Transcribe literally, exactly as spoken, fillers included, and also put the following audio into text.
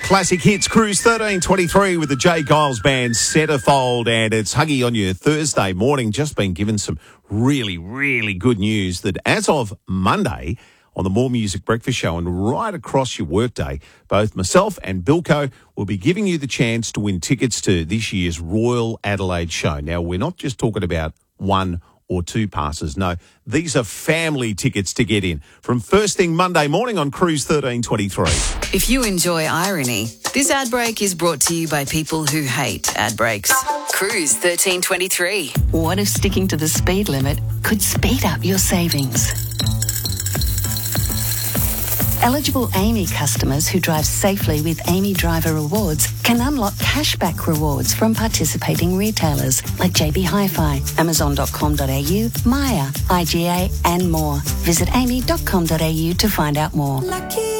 Classic Hits Cruise thirteen twenty-three with the Jay Giles Band Centerfold, and it's Huggy on your Thursday morning. Just been given some really, really good news that as of Monday on the More Music Breakfast Show and right across your workday, both myself and Bilko will be giving you the chance to win tickets to this year's Royal Adelaide Show. Now, we're not just talking about one or two passes. No, these are family tickets to get in from first thing Monday morning on Cruise thirteen twenty-three. If you enjoy irony, this ad break is brought to you by people who hate ad breaks. Cruise thirteen twenty-three. What if sticking to the speed limit could speed up your savings? Eligible Amy customers who drive safely with Amy Driver Rewards can unlock cashback rewards from participating retailers like J B Hi-Fi, Amazon dot com dot a u, Maya, I G A and more. Visit amy dot com dot a u to find out more. Lucky.